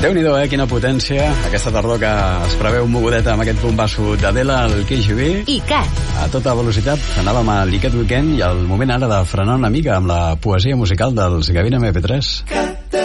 Déu-n'hi-do, quina potència. Aquesta tardor que es preveu mogudeta amb aquest bombasso d'Adela al KGB. I Cat. A tota velocitat anàvem a l'Iquet Weekend i el moment ara de frenar una mica amb la poesia musical dels Gavina MP3.